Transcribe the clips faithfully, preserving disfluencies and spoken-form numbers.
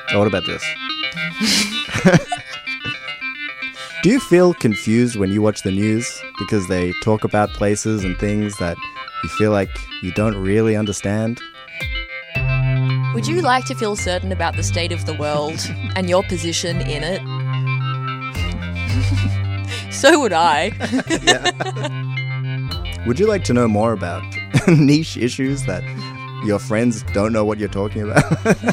Oh, what about this? Do you feel confused when you watch the news because they talk about places and things that you feel like you don't really understand? Would you like to feel certain about the state of the world and your position in it? So would I. Yeah. Would you like to know more about niche issues that your friends don't know what you're talking about?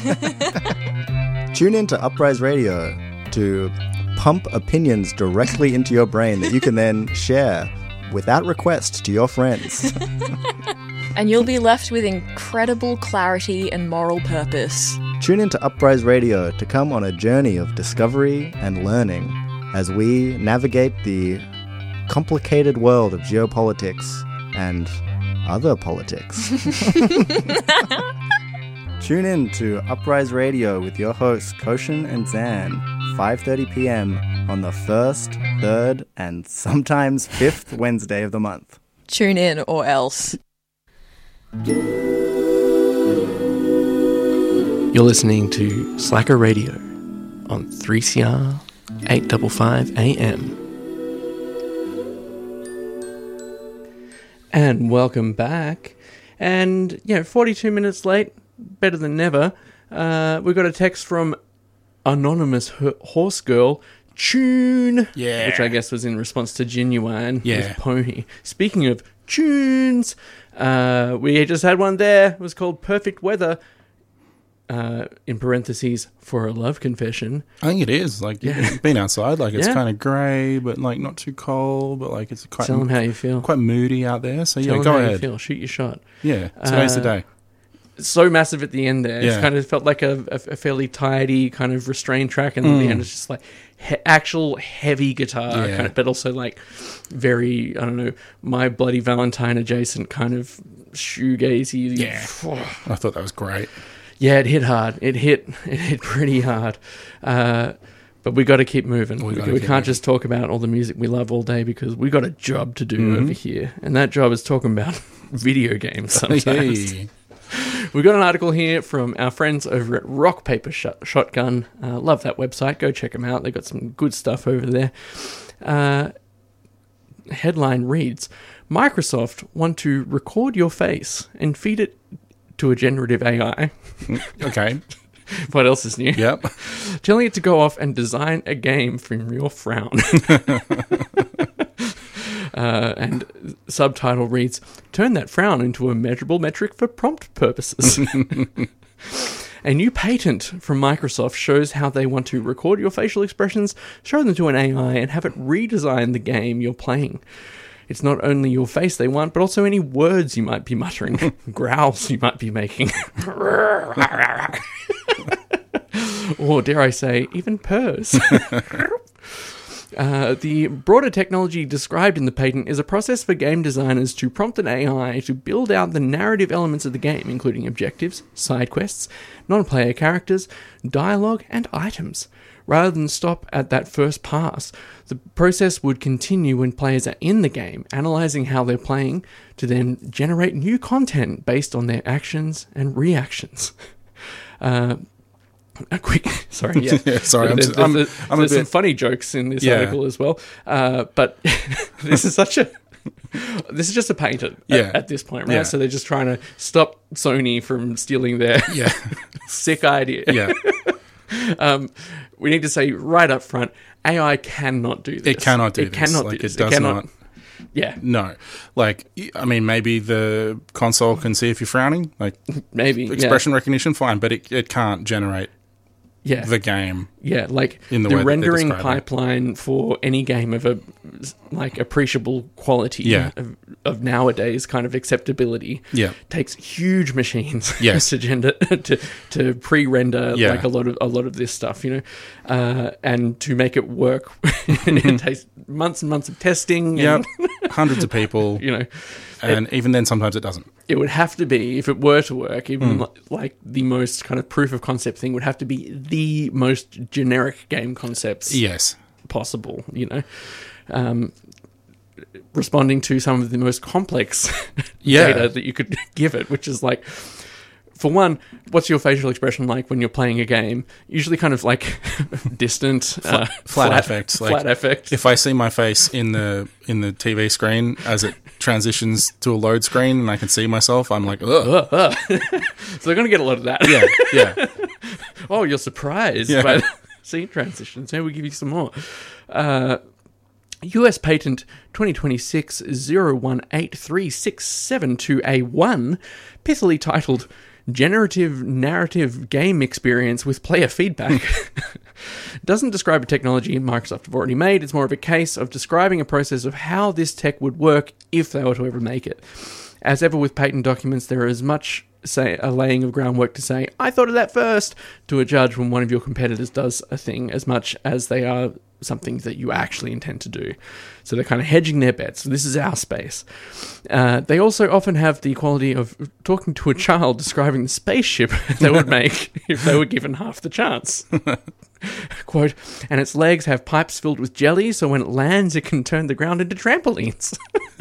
Tune in to Uprise Radio to pump opinions directly into your brain that you can then share without request to your friends. And you'll be left with incredible clarity and moral purpose. Tune in to Uprise Radio to come on a journey of discovery and learning as we navigate the complicated world of geopolitics and other politics. Tune in to Uprise Radio with your hosts Koshin and Zan, five thirty p.m. on the first, third, and sometimes fifth Wednesday of the month. Tune in or else. You're listening to Slacker Radio on three C R eight fifty-five A M. And welcome back. And, yeah, forty-two minutes late, better than never. Uh, we got a text from Anonymous H- Horse Girl, Tune, yeah. which I guess was in response to Genuine yeah. with Pony. Speaking of tunes, uh, we just had one there. It was called Perfect Weather, uh, in parentheses, for a love confession. I think it is. Like, Yeah. you've been outside, like, it's Yeah. kind of grey, but, like, not too cold, but, like, it's quite Tell them how you feel. quite moody out there. So, Tell yeah, them go how ahead. you feel. Shoot your shot. Yeah, today's Uh, the day. So massive at the end there. Yeah. It kind of felt like a, a, a fairly tidy kind of restrained track, and at the Mm. end it's just like he- actual heavy guitar, Yeah. kind of, but also like very, I don't know, My Bloody Valentine adjacent kind of shoegazy. Yeah. I thought that was great. Yeah, it hit hard. It hit it hit pretty hard. Uh, but we got to keep moving. We We, gotta we keep can't moving. just talk about all the music we love all day because we got a job to do Mhm. over here, and that job is talking about video games sometimes. Hey. We've got an article here from our friends over at Rock Paper Shot- Shotgun. Uh, love that website. Go check them out. They've got some good stuff over there. Uh, headline reads, Microsoft want to record your face and feed it to a generative A I. Okay. What else is new? Yep. Telling it to go off and design a game from your frown. Uh, and subtitle reads, turn that frown into a measurable metric for prompt purposes. A new patent from Microsoft shows how they want to record your facial expressions, show them to an A I, and have it redesign the game you're playing. It's not only your face they want, but also any words you might be muttering, growls you might be making. Or, dare I say, even purrs. Uh, the broader technology described in the patent is a process for game designers to prompt an A I to build out the narrative elements of the game, including objectives, side quests, non-player characters, dialogue, and items. Rather than stop at that first pass, the process would continue when players are in the game, analysing how they're playing, to then generate new content based on their actions and reactions. Uh, A quick, sorry, yeah, Yeah, sorry, I'm There's, just- I'm- there's, I'm a there's some bit- funny jokes in this Yeah. article as well, uh, but this is such a, this is just a patent Yeah. at, at this point, right? Yeah. So they're just trying to stop Sony from stealing their Yeah. sick idea. Yeah. Um, we need to say right up front, A I cannot do this. It cannot do it this. Cannot Like, do this. it does cannot, not. Yeah, No. Like, I mean, maybe the console can see if you're frowning. Like, maybe expression recognition, fine, but it, it can't generate Yeah, yeah. the game. Yeah, like In the the, way that they're rendering describing. pipeline for any game of a like appreciable quality Yeah. of, of nowadays kind of acceptability Yeah. takes huge machines Yes. to gender to to pre-render Yeah. like a lot of a lot of this stuff, you know, uh, and to make it work, it takes months and months of testing. Yep. And, Hundreds of people. you know, And even then, sometimes it doesn't. it would have to be, if it were to work, even Mm. li- like the most kind of proof of concept thing would have to be the most generic game concepts Yes. possible, you know, um, responding to some of the most complex Yeah. data that you could give it, which is like for one, what's your facial expression like when you're playing a game? Usually kind of like distant, Flat, uh, flat effects. Like, flat effects. If I see my face in the in the T V screen as it transitions to a load screen and I can see myself, I'm like, ugh. Uh, uh. So they're going to get a lot of that. Yeah, yeah. Oh, you're surprised Yeah. by the scene transitions. Maybe we'll give you some more. Uh, U S patent twenty twenty-six zero one eight three six seven two A one, pithily titled Generative Narrative Game Experience with Player Feedback, doesn't describe a technology Microsoft have already made. It's more of a case of describing a process of how this tech would work if they were to ever make it. As ever with patent documents, there is much say a laying of groundwork to say, I thought of that first, to a judge when one of your competitors does a thing, as much as they are something that you actually intend to do. So they're kind of hedging their bets. This is our space. Uh, they also often have the quality of talking to a child describing the spaceship they would make if they were given half the chance. Quote, and its legs have pipes filled with jelly, so when it lands, it can turn the ground into trampolines.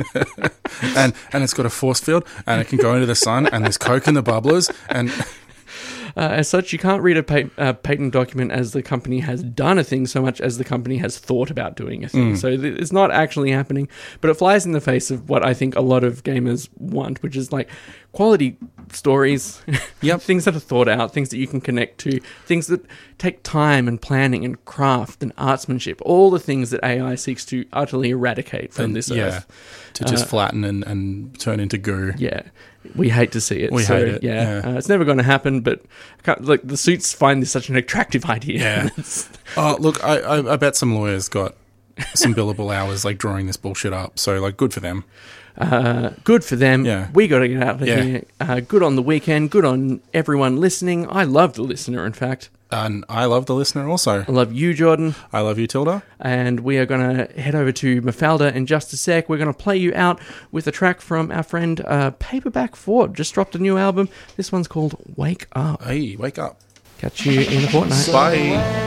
and and it's got a force field, and it can go into the sun, and there's coke in the bubblers, and Uh, as such, you can't read a pa- uh, patent document as the company has done a thing so much as the company has thought about doing a thing. Mm. So th- it's not actually happening, but it flies in the face of what I think a lot of gamers want, which is like quality stories, Yep. things that are thought out, things that you can connect to, things that take time and planning and craft and artsmanship, all the things that A I seeks to utterly eradicate from and, this yeah, earth. to just Uh, flatten and, and turn into goo. Yeah, we hate to see it. We so, hate it, Yeah, yeah. Uh, it's never going to happen. But I can't- like the suits find this such an attractive idea. Yeah. It's- Oh, look, I, I, I bet some lawyers got some billable hours like drawing this bullshit up. So, like, good for them. uh, good for them. Yeah. We got to get out of Yeah. here. Uh, good on the weekend. Good on everyone listening. I love the listener. In fact, And I love the listener also. I love you, Jordan. I love you, Tilda. And we are going to head over to Mafalda in just a sec. We're going to play you out with a track from our friend uh, Paperback Ford. Just dropped a new album. This one's called Wake Up. Hey, wake up. Catch you in a fortnight. Bye.